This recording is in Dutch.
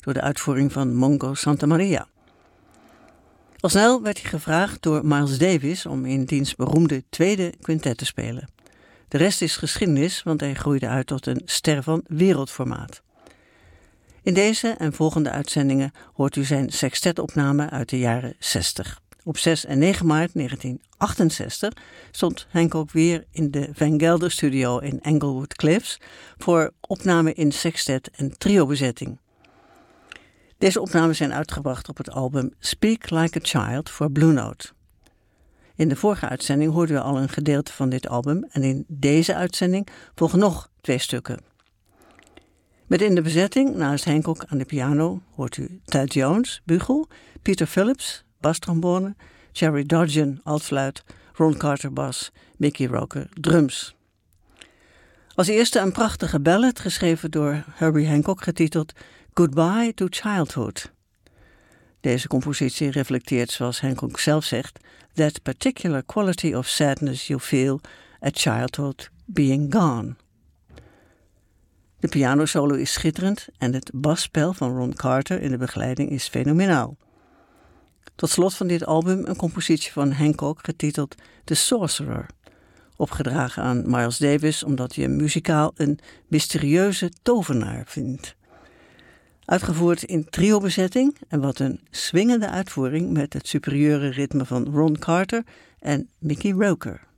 door de uitvoering van Mongo Santamaria. Al snel werd hij gevraagd door Miles Davis om in diens beroemde tweede quintet te spelen. De rest is geschiedenis, want hij groeide uit tot een ster van wereldformaat. In deze en volgende uitzendingen hoort u zijn sextetopname uit de jaren 60. Op 6 en 9 maart 1968 stond Hancock weer in de Van Gelder Studio in Englewood Cliffs voor opname in sextet en triobezetting. Deze opnames zijn uitgebracht op het album Speak Like a Child voor Blue Note. In de vorige uitzending hoorden we al een gedeelte van dit album en in deze uitzending volgen nog 2 stukken. Met in de bezetting, naast Hancock aan de piano, hoort u Thad Jones, bugel, Peter Phillips, bastrombone, Jerry Dodgen, altfluit, Ron Carter, bas, Mickey Roker, drums. Als eerste een prachtige ballad, geschreven door Herbie Hancock, getiteld Goodbye to Childhood. Deze compositie reflecteert, zoals Hancock zelf zegt, that particular quality of sadness you feel at childhood being gone. De pianosolo is schitterend en het basspel van Ron Carter in de begeleiding is fenomenaal. Tot slot van dit album een compositie van Hancock getiteld The Sorcerer, opgedragen aan Miles Davis omdat hij hem muzikaal een mysterieuze tovenaar vindt. Uitgevoerd in triobezetting en wat een swingende uitvoering met het superieure ritme van Ron Carter en Mickey Roker.